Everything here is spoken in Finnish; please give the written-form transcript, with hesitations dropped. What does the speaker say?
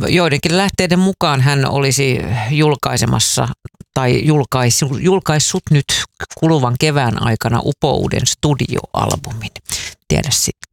joidenkin lähteiden mukaan hän olisi julkaisemassa tai julkaissut nyt kuluvan kevään aikana upouden studioalbumin. Tiedä sitten